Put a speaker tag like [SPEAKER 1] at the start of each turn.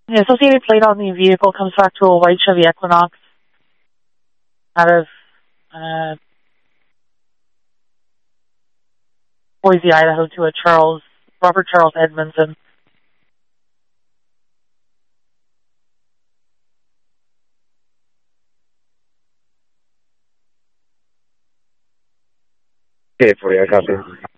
[SPEAKER 1] The associated plate on the vehicle comes back to a white Chevy Equinox out of Boise, Idaho, to a Robert Charles Edmondson.
[SPEAKER 2] Okay, for you, I copy.